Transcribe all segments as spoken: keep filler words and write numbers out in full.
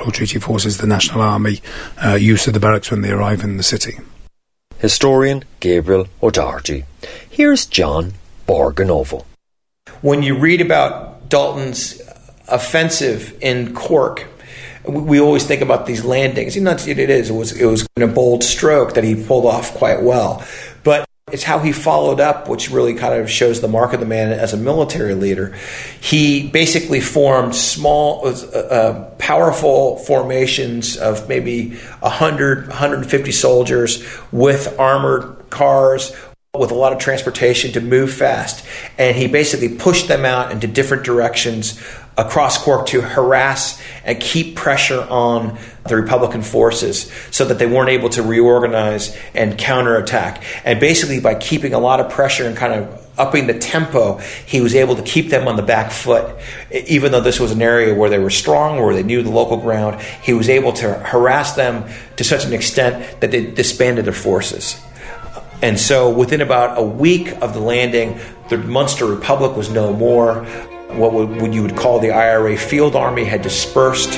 National Treaty Forces, the National Army, uh, use of the barracks when they arrive in the city. Historian Gabriel O'Doherty. Here's John Borgonovo. When you read about Dalton's offensive in Cork, we always think about these landings. You know, it is. It was, it was a bold stroke that he pulled off quite well. But it's how he followed up, which really kind of shows the mark of the man as a military leader. He basically formed small, uh, powerful formations of maybe one hundred, one hundred fifty soldiers with armored cars, with a lot of transportation to move fast. And he basically pushed them out into different directions across Cork to harass and keep pressure on the Republican forces so that they weren't able to reorganize and counterattack. And basically by keeping a lot of pressure and kind of upping the tempo, he was able to keep them on the back foot. Even though this was an area where they were strong, where they knew the local ground, he was able to harass them to such an extent that they disbanded their forces. And so within about a week of the landing, the Munster Republic was no more. What would, what you would call the I R A field army had dispersed.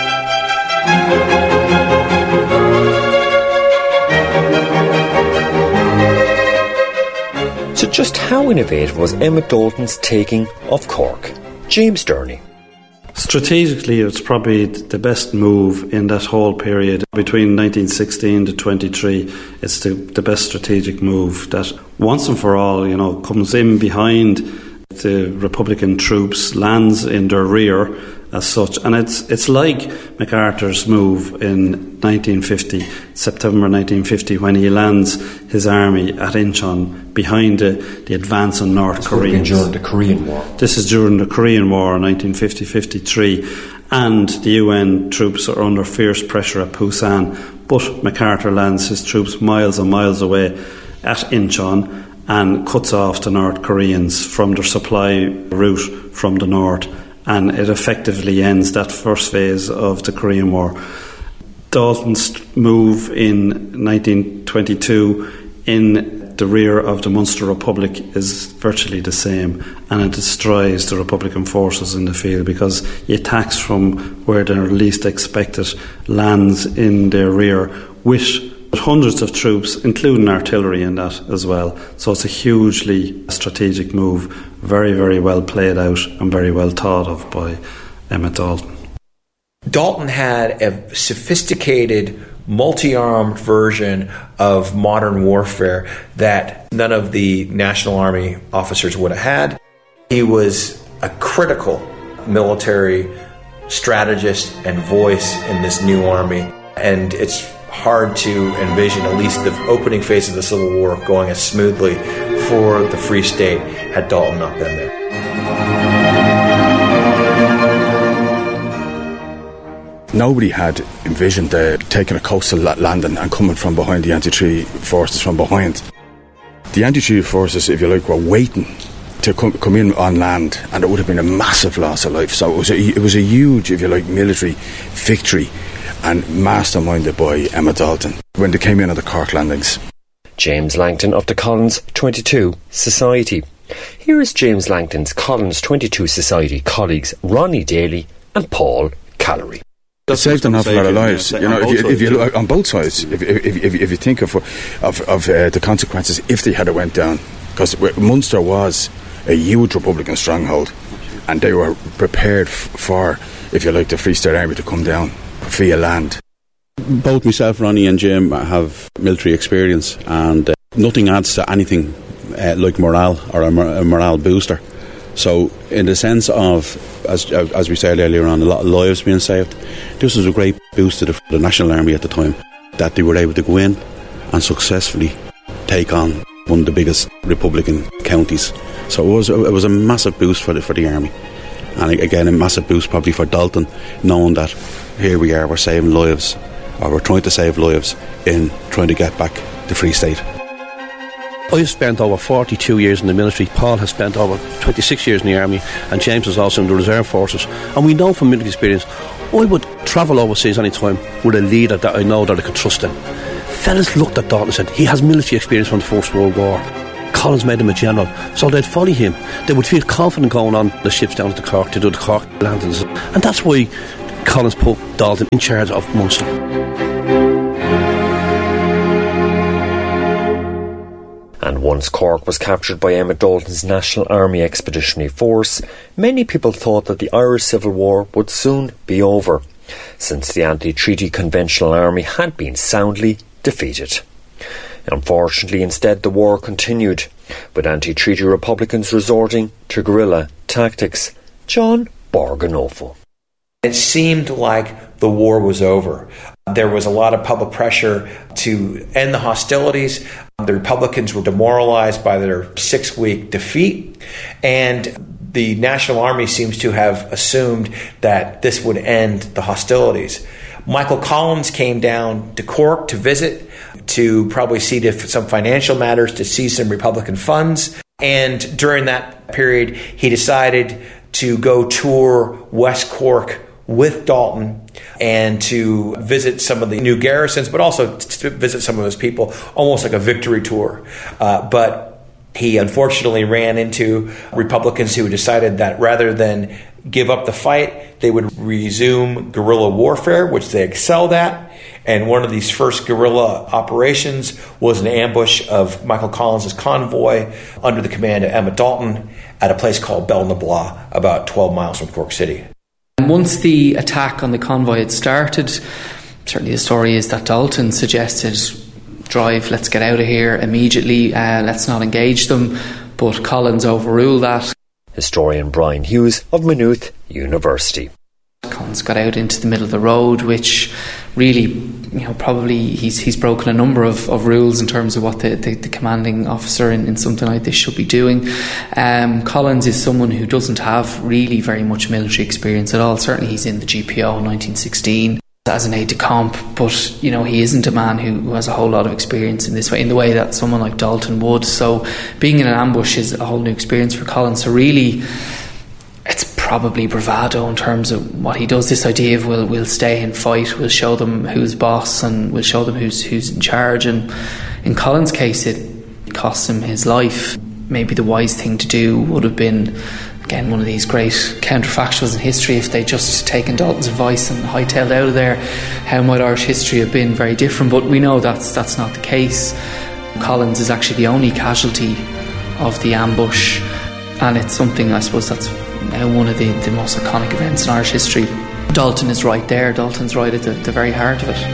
So just how innovative was Emmett Dalton's taking of Cork? James Durney. Strategically, it's probably the best move in that whole period. Between nineteen sixteen to twenty-three, it's the, the best strategic move that once and for all, you know, comes in behind the Republican troops, lands in their rear as such. And it's it's like MacArthur's move in nineteen fifty, September nineteen fifty, when he lands his army at Incheon behind the, the advancing North This Koreans. During the Korean War. This is during the Korean War in nineteen fifty to fifty-three, and the U N troops are under fierce pressure at Busan, but MacArthur lands his troops miles and miles away at Incheon and cuts off the North Koreans from their supply route from the north, and it effectively ends that first phase of the Korean War. Dalton's move in nineteen twenty-two in the rear of the Munster Republic is virtually the same, and it destroys the Republican forces in the field because he attacks from where they're least expected, lands in their rear with hundreds of troops, including artillery in that as well. So it's a hugely strategic move, very, very well played out and very well thought of by Emmett Dalton. Dalton had a sophisticated, multi-armed version of modern warfare that none of the National Army officers would have had. He was a critical military strategist and voice in this new army, and it's hard to envision at least the opening phase of the Civil War going as smoothly for the Free State had Dalton not been there. Nobody had envisioned uh, taking a coastal landing and coming from behind the anti-treaty forces from behind. The anti-treaty forces, if you like, were waiting to come, come in on land, and it would have been a massive loss of life. So it was a, it was a huge, if you like, military victory, and masterminded by Emmett Dalton when they came in on the Cork landings. James Langton of the Collins twenty-two Society. Here is James Langton's Collins twenty-two Society colleagues Ronnie Daly and Paul Callery. It saved an awful lot of lives, you know. If you, if you look on both sides, if if if, if you think of of, of uh, the consequences if they had it went down, because Munster was a huge Republican stronghold, and they were prepared f- for, if you like, the Free State Army to come down via land. Both myself, Ronnie, and Jim have military experience, and uh, nothing adds to anything uh, like morale or a, mor- a morale booster. So, in the sense of, as as we said earlier on, a lot of lives being saved, this was a great boost to the, the National Army at the time, that they were able to go in and successfully take on one of the biggest Republican counties. So it was it was a massive boost for the for the army, and again a massive boost probably for Dalton, knowing that here we are, we're saving lives, or we're trying to save lives in trying to get back the Free State. I've spent over forty-two years in the military. Paul has spent over twenty-six years in the army, and James is also in the reserve forces. And we know from military experience, I would travel overseas any time with a leader that I know that I could trust in. Fellas looked at Dalton and said, he has military experience from the First World War. Collins made him a general, so they'd follow him. They would feel confident going on the ships down to Cork to do the Cork landings. And that's why Collins put Dalton in charge of Munster. And once Cork was captured by Emmett Dalton's National Army Expeditionary Force, many people thought that the Irish Civil War would soon be over, since the anti-treaty conventional army had been soundly defeated. Unfortunately, instead the war continued, with anti-treaty Republicans resorting to guerrilla tactics. John Borganofo. It seemed like the war was over. There was a lot of public pressure to end the hostilities. The Republicans were demoralized by their six-week defeat, and the National Army seems to have assumed that this would end the hostilities. Michael Collins came down to Cork to visit, to probably see to some financial matters, to see some Republican funds. And during that period, he decided to go tour West Cork with Dalton and to visit some of the new garrisons, but also to visit some of those people, almost like a victory tour. Uh, but he unfortunately ran into Republicans who decided that rather than give up the fight, they would resume guerrilla warfare, which they excelled at. And one of these first guerrilla operations was an ambush of Michael Collins' convoy under the command of Emmett Dalton at a place called Belnabla, about twelve miles from Cork City. And once the attack on the convoy had started, certainly the story is that Dalton suggested, drive, let's get out of here immediately, uh, let's not engage them, but Collins overruled that. Historian Brian Hughes of Maynooth University. Collins got out into the middle of the road, which really, you know, probably he's he's broken a number of, of rules in terms of what the, the, the commanding officer in, in something like this should be doing. Um, Collins is someone who doesn't have really very much military experience at all. Certainly he's in the G P O in nineteen sixteen as an aide-de-camp, but you know, he isn't a man who, who has a whole lot of experience in this way, in the way that someone like Dalton would. So being in an ambush is a whole new experience for Collins. So really, it's probably bravado in terms of what he does. This idea of we'll we'll stay and fight, we'll show them who's boss, and we'll show them who's who's in charge. And in Collins' case, it costs him his life. Maybe the wise thing to do would have been, again, one of these great counterfactuals in history. If they'd just taken Dalton's advice and hightailed out of there, how might Irish history have been very different? But we know that's that's not the case. Collins is actually the only casualty of the ambush, and it's something, I suppose, that's now one of the, the most iconic events in Irish history. Dalton is right there. Dalton's right at the, the very heart of it.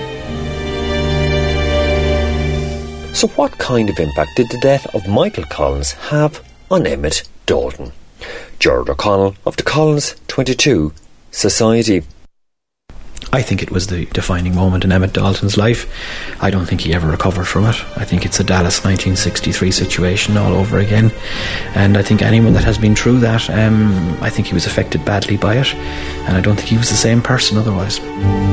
So what kind of impact did the death of Michael Collins have on Emmett Dalton? Gerard O'Connell of the Collins twenty-two Society. I think it was the defining moment in Emmett Dalton's life. I don't think he ever recovered from it. I think it's a Dallas nineteen sixty-three situation all over again, and I think anyone that has been through that, um, I think he was affected badly by it, and I don't think he was the same person otherwise.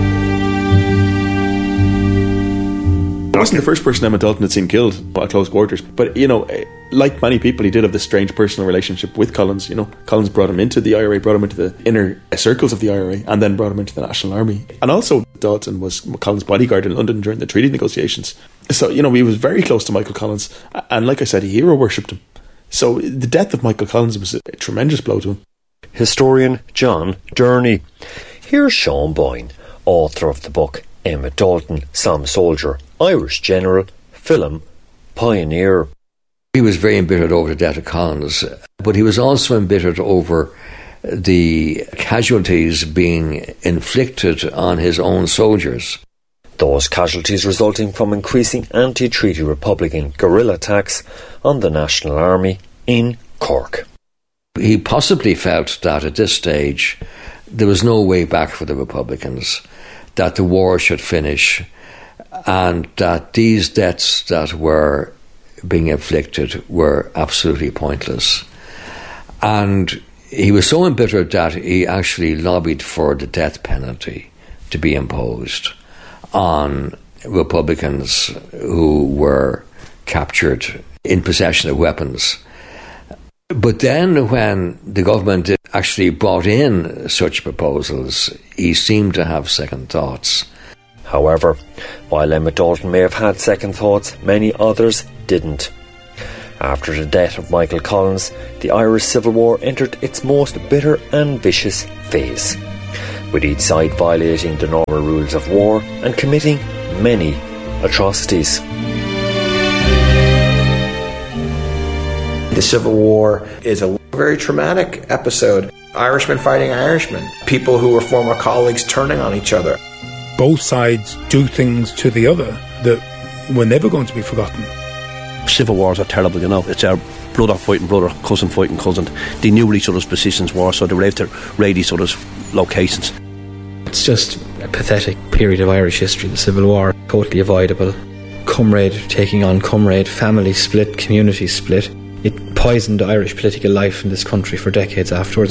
I wasn't the first person Emmett Dalton had seen killed at close quarters, but you know, like many people, he did have this strange personal relationship with Collins. You know, Collins brought him into the I R A, brought him into the inner circles of the I R A, and then brought him into the National Army. And also, Dalton was Collins' bodyguard in London during the treaty negotiations. So, you know, he was very close to Michael Collins, and like I said, he hero worshipped him. So the death of Michael Collins was a tremendous blow to him. Historian John Durney. Here's Sean Boyne, author of the book Emmett Dalton, Some Soldier, Irish General, Film, Pioneer. He was very embittered over the death of Collins, but he was also embittered over the casualties being inflicted on his own soldiers. Those casualties resulting from increasing anti-treaty Republican guerrilla attacks on the National Army in Cork. He possibly felt that at this stage there was no way back for the Republicans, that the war should finish, and that these deaths that were being inflicted were absolutely pointless. And he was so embittered that he actually lobbied for the death penalty to be imposed on Republicans who were captured in possession of weapons. But then when the government actually brought in such proposals, he seemed to have second thoughts. However, while Emmett Dalton may have had second thoughts, many others didn't. After the death of Michael Collins, the Irish Civil War entered its most bitter and vicious phase. with each side violating the normal rules of war and committing many atrocities. The Civil War is a very traumatic episode. Irishmen fighting Irishmen, people who were former colleagues turning on each other. Both sides do things to the other that were never going to be forgotten. Civil wars are terrible, you know. It's our brother fighting brother, cousin fighting cousin. They knew where each other's positions were, so they were able to raid each other's locations. It's just a pathetic period of Irish history, the Civil War. Totally avoidable. Comrade taking on comrade, family split, community split. It poisoned Irish political life in this country for decades afterwards.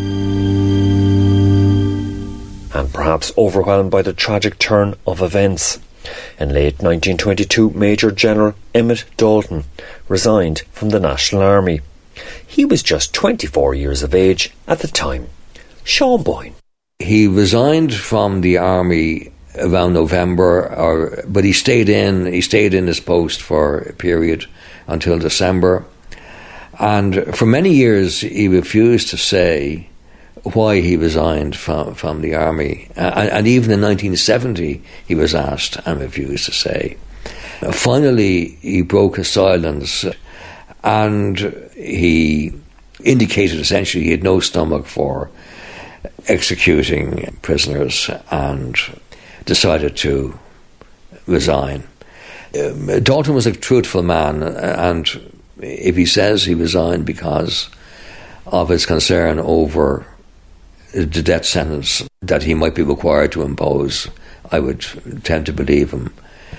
And perhaps overwhelmed by the tragic turn of events, in late nineteen twenty-two, Major General Emmett Dalton resigned from the National Army. He was just twenty-four years of age at the time. Sean Boyne. He resigned from the army around November, or, but he stayed in. He stayed in his post for a period until December, and for many years he refused to say why he resigned from, from the army. And, and even in nineteen seventy, he was asked and refused to say. Finally, he broke his silence and he indicated essentially he had no stomach for executing prisoners and decided to resign. Um, Dalton was a truthful man, and if he says he resigned because of his concern over the death sentence that he might be required to impose, I would tend to believe him.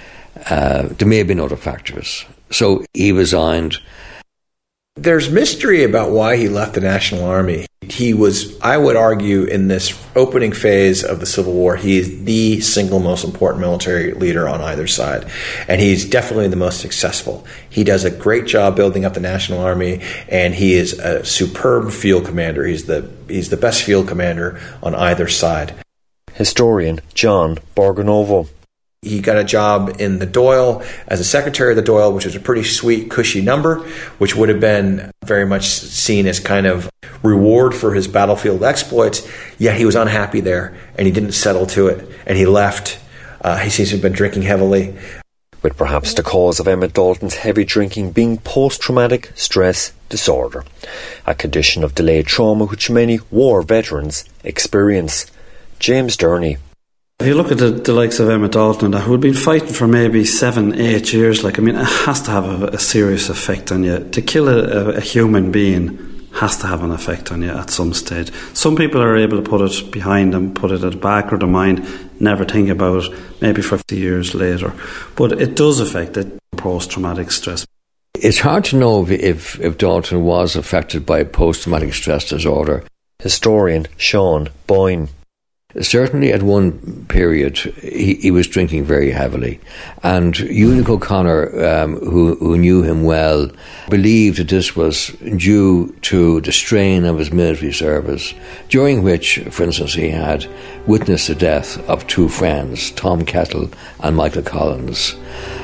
Uh, there may have been other factors. So he resigned. There's mystery about why he left the National Army. He was, I would argue, in this opening phase of the Civil War, he is the single most important military leader on either side. And he's definitely the most successful. He does a great job building up the National Army, and he is a superb field commander. He's the, he's the best field commander on either side. Historian John Borgonovo. He got a job in the Dáil as a secretary of the Dáil, which was a pretty sweet, cushy number, which would have been very much seen as kind of reward for his battlefield exploits. Yet he was unhappy there, and he didn't settle to it, and he left. Uh, he seems to have been drinking heavily. With perhaps the cause of Emmett Dalton's heavy drinking being post-traumatic stress disorder, a condition of delayed trauma which many war veterans experience. James Durney. If you look at the, the likes of Emmett Dalton, who had been fighting for maybe seven, eight years, like I mean, it has to have a, a serious effect on you. To kill a, a human being has to have an effect on you at some stage. Some people are able to put it behind them, put it at the back of their mind, never think about it, maybe fifty years later. But it does affect it, post-traumatic stress. It's hard to know if, if, if Dalton was affected by post-traumatic stress disorder. Historian Sean Boyne. Certainly at one period he, he was drinking very heavily, and Eunice O'Connor, um, who, who knew him well, believed that this was due to the strain of his military service, during which, for instance, he had witnessed the death of two friends, Tom Kettle and Michael Collins.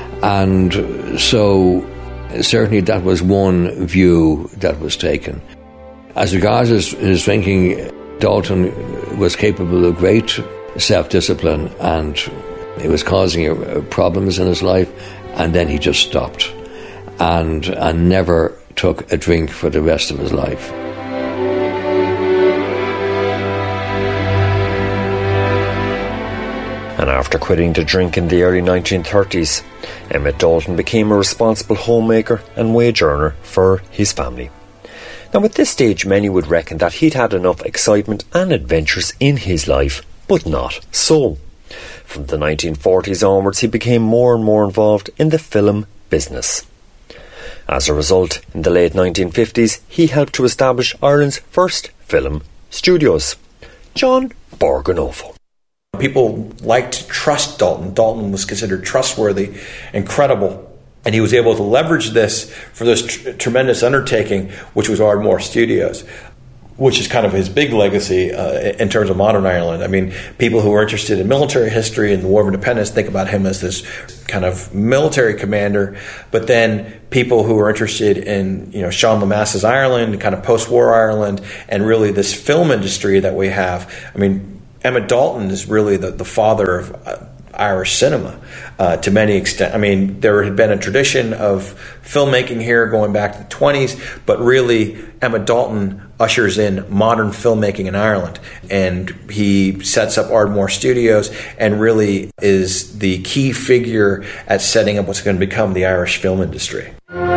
And so certainly that was one view that was taken. As regards his, his drinking, Dalton was capable of great self-discipline, and it was causing uh, problems in his life, and then he just stopped and, and never took a drink for the rest of his life. And after quitting to drink in the early nineteen thirties, Emmett Dalton became a responsible homemaker and wage earner for his family. Now at this stage many would reckon that he'd had enough excitement and adventures in his life, but not so. From the nineteen forties onwards he became more and more involved in the film business. As a result, in the late nineteen fifties he helped to establish Ireland's first film studios. John Borgonovo. People liked to trust Dalton. Dalton was considered trustworthy and credible. And he was able to leverage this for this tr- tremendous undertaking, which was Ardmore Studios, which is kind of his big legacy uh, in terms of modern Ireland. I mean, people who are interested in military history and the War of Independence think about him as this kind of military commander. But then people who are interested in, you know, Sean Lemass's Ireland, kind of post-war Ireland, and really this film industry that we have. I mean, Emmett Dalton is really the, the father of uh, Irish cinema uh, to many extent. I mean, there had been a tradition of filmmaking here going back to the twenties, but really Emmett Dalton ushers in modern filmmaking in Ireland, and he sets up Ardmore Studios and really is the key figure at setting up what's going to become the Irish film industry.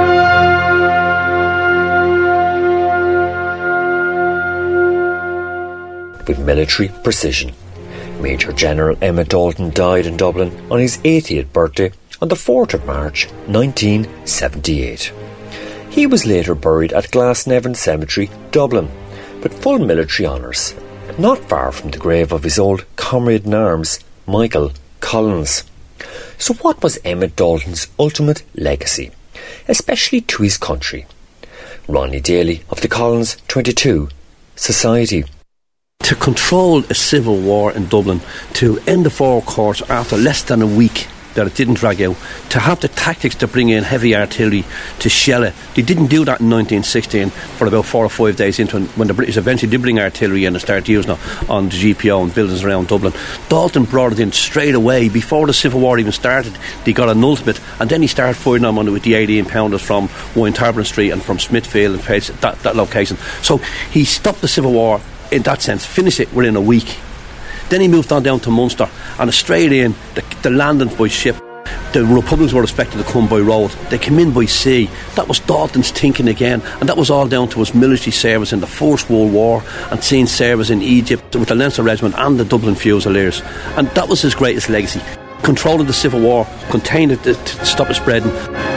With military precision, Major General Emmett Dalton died in Dublin on his eightieth birthday on the fourth of March nineteen seventy-eight. He was later buried at Glasnevin Cemetery, Dublin, with full military honours, not far from the grave of his old comrade-in-arms, Michael Collins. So what was Emmett Dalton's ultimate legacy, especially to his country? Ronnie Daly of the Collins twenty-two Society. To control a civil war in Dublin, to end the four courts after less than a week that it didn't drag out, to have the tactics to bring in heavy artillery to shell it. They didn't do that in nineteen sixteen for about four or five days into it, when the British eventually did bring artillery in and started using it on the G P O and buildings around Dublin. Dalton brought it in straight away before the Civil War even started. They got an ultimate, and then he started firing them on it with the eighteen pounders from Wyntarburn Street and from Smithfield and that, that location. So he stopped the Civil War in that sense, finished it within a week. Then he moved on down to Munster, and straight in, the, the landings by ship. The Republicans were expected to come by road. They came in by sea. That was Dalton's thinking again, and that was all down to his military service in the First World War and seeing service in Egypt with the Leinster Regiment and the Dublin Fusiliers. And that was his greatest legacy. Controlling the Civil War, containing it to, to stop it spreading.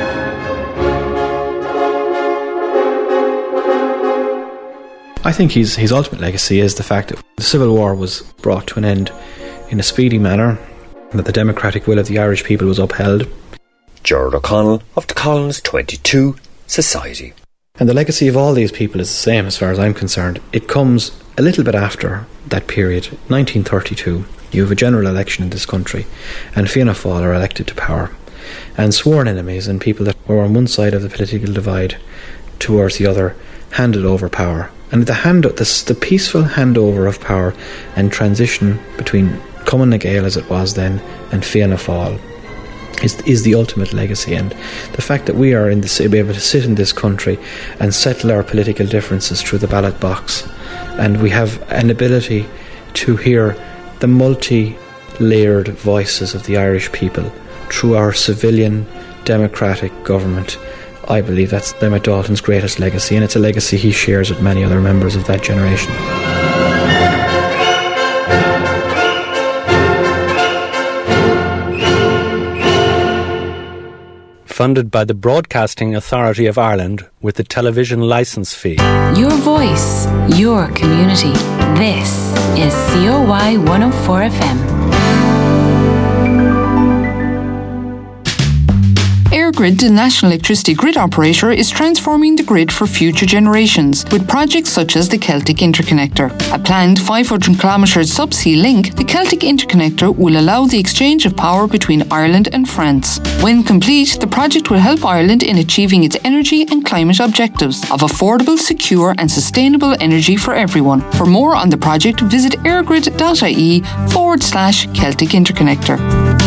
I think his, his ultimate legacy is the fact that the Civil War was brought to an end in a speedy manner, and that the democratic will of the Irish people was upheld. Gerard O'Connell of the Collins twenty-two Society. And the legacy of all these people is the same as far as I'm concerned. It comes a little bit after that period, nineteen thirty-two. You have a general election in this country, and Fianna Fáil are elected to power. And sworn enemies and people that were on one side of the political divide towards the other handed over power. And the hand, the, the peaceful handover of power and transition between Cumann na Gael, as it was then, and Fianna Fáil is is the ultimate legacy. And the fact that we are in this, able to sit in this country and settle our political differences through the ballot box, and we have an ability to hear the multi-layered voices of the Irish people through our civilian democratic government. I believe that's Emmett Dalton's greatest legacy, and it's a legacy he shares with many other members of that generation. Funded by the Broadcasting Authority of Ireland with the television licence fee. Your voice, your community. This is C O Y one oh four F M. EirGrid, the national electricity grid operator, is transforming the grid for future generations with projects such as the Celtic Interconnector. A planned five hundred kilometre subsea link, the Celtic Interconnector will allow the exchange of power between Ireland and France. When complete, the project will help Ireland in achieving its energy and climate objectives of affordable, secure and sustainable energy for everyone. For more on the project, visit airgrid.ie forward slash Celtic Interconnector.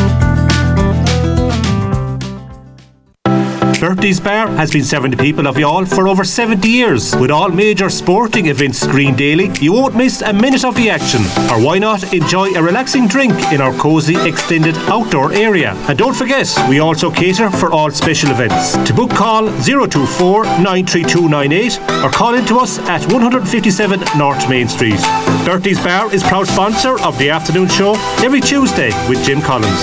Bertie's Bar has been serving the people of Youghal for over seventy years. With all major sporting events screened daily, you won't miss a minute of the action. Or why not enjoy a relaxing drink in our cosy extended outdoor area? And don't forget, we also cater for all special events. To book, call zero two four, nine three two nine eight or call in to us at one fifty-seven North Main Street. Bertie's Bar is proud sponsor of the afternoon show every Tuesday with Jim Collins.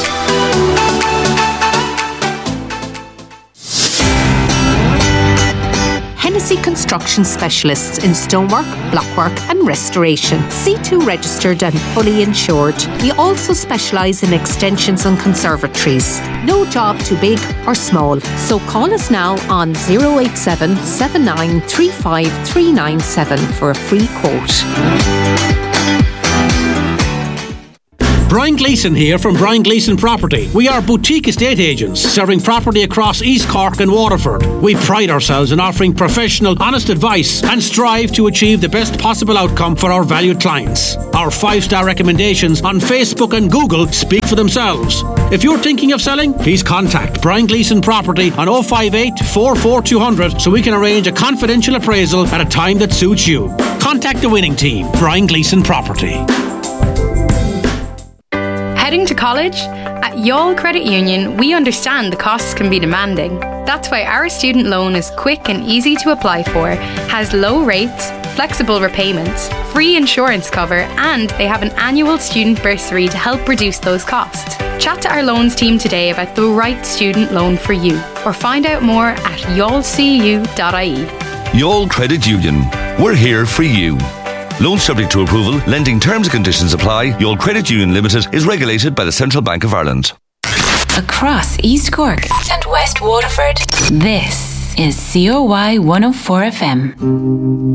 Hennessy Construction Specialists in stonework, blockwork and restoration. C two registered and fully insured. We also specialise in extensions and conservatories. No job too big or small. So call us now on zero eight seven, seven nine three five three nine seven for a free quote. Brian Gleeson here from Brian Gleeson Property. We are boutique estate agents serving property across East Cork and Waterford. We pride ourselves in offering professional, honest advice and strive to achieve the best possible outcome for our valued clients. Our five-star recommendations on Facebook and Google speak for themselves. If you're thinking of selling, please contact Brian Gleeson Property on oh five eight, four four two hundred so we can arrange a confidential appraisal at a time that suits you. Contact the winning team, Brian Gleeson Property. Heading to college? At Yall Credit Union, we understand the costs can be demanding. That's why our student loan is quick and easy to apply for, has low rates, flexible repayments, free insurance cover, and they have an annual student bursary to help reduce those costs. Chat to our loans team today about the right student loan for you, or find out more at yall c u dot i e. Yall Credit Union. We're here for you. Loan subject to approval, lending terms and conditions apply. Yall Credit Union Limited is regulated by the Central Bank of Ireland. Across East Cork and West Waterford, this is C O Y one oh four F M.